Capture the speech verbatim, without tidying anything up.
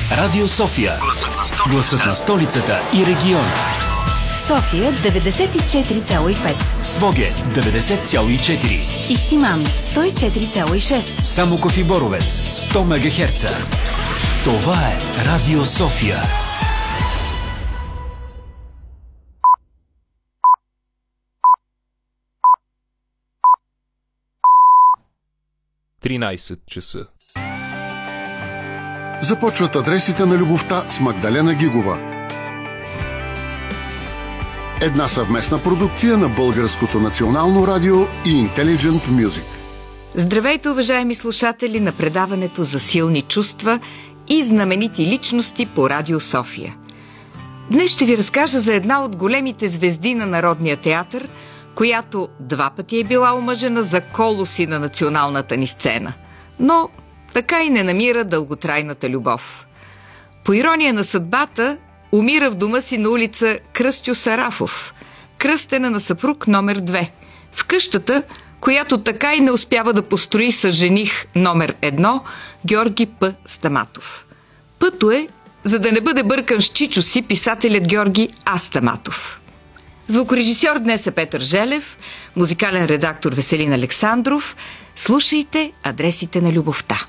Радио София. Гласът на столицата и региона. София деветдесет и четири цяло и пет. Своге деветдесет цяло и четири. Ихтиман сто и четири цяло и шест. Самоков и Боровец сто мегахерца. Това е Радио София. тринайсет часа. Започват адресите на любовта с Магдалена Гигова. Една съвместна продукция на Българското национално радио и Intelligent Music. Здравейте, уважаеми слушатели на предаването за силни чувства и знаменити личности по Радио София. Днес ще ви разкажа за една от големите звезди на Народния театър, която два пъти е била омъжена за колоси на националната ни сцена, но така и не намира дълготрайната любов. По ирония на съдбата, умира в дома си на улица Кръстю Сарафов, кръстена на съпруг номер две, в къщата, която така и не успява да построи с жених номер едно Георги П. Стаматов. Пъто е, за да не бъде бъркан с чичо си, писателят Георги А. Стаматов. Звукорежисьор днес е Петър Желев, музикален редактор Веселин Александров. Слушайте адресите на любовта.